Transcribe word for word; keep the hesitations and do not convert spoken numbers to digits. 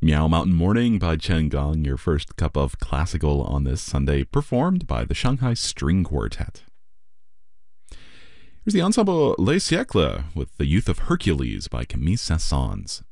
Meow Mountain Morning by Chen Gong, your first cup of classical on this Sunday, performed by the Shanghai String Quartet. Here's the ensemble Les Siècles with The Youth of Hercules by Camille Saint-Saëns.